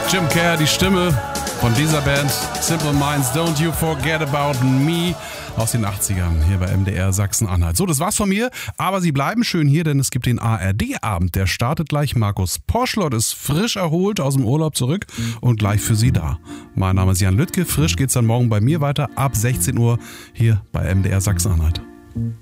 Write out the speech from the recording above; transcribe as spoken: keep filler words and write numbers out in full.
Jim Kerr, die Stimme von dieser Band. Simple Minds, Don't You Forget About Me. Aus den achtzigern hier bei M D R Sachsen-Anhalt. So, das war's von mir. Aber Sie bleiben schön hier, denn es gibt den A R D-Abend. Der startet gleich. Markus Poschlott ist frisch erholt aus dem Urlaub zurück und gleich für Sie da. Mein Name ist Jan Lüttke. Frisch geht's dann morgen bei mir weiter ab sechzehn Uhr hier bei M D R Sachsen-Anhalt.